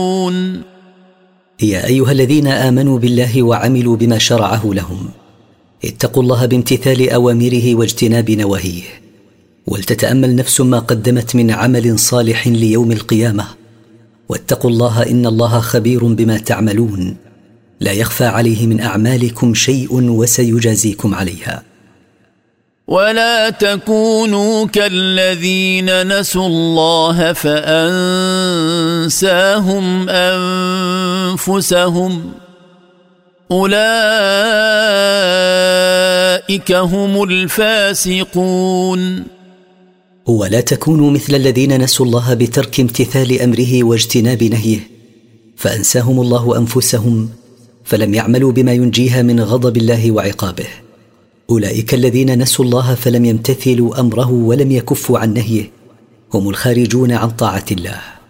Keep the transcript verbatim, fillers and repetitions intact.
يا أيها الذين آمنوا بالله وعملوا بما شرعه لهم، اتقوا الله بامتثال أوامره واجتناب نواهيه، ولتتأمل نفس ما قدمت من عمل صالح ليوم القيامة، واتقوا الله إن الله خبير بما تعملون، لا يخفى عليه من أعمالكم شيء وسيجازيكم عليها. ولا تكونوا كالذين نسوا الله فأنساهم أنفسهم أولئك هم الفاسقون. ولا تكونوا مثل الذين نسوا الله بترك امتثال أمره واجتناب نهيه فأنساهم الله أنفسهم فلم يعملوا بما ينجيها من غضب الله وعقابه. أولئك الذين نسوا الله فلم يمتثلوا أمره ولم يكفوا عن نهيه هم الخارجون عن طاعة الله.